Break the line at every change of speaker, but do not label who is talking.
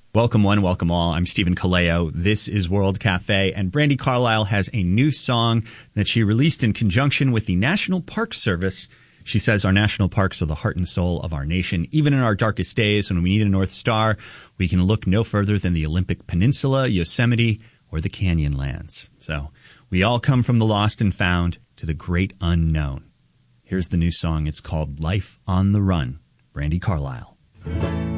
Welcome one, welcome all. I'm Stephen Kaleo. This is World Cafe, and Brandi Carlile has a new song that she released in conjunction with the National Park Service. She says our national parks are the heart and soul of our nation. Even in our darkest days, when we need a North Star, we can look no further than the Olympic Peninsula, Yosemite, or the Canyonlands. So we all come from the lost and found to the great unknown. Here's the new song. It's called Life on the Run. Brandi Carlile.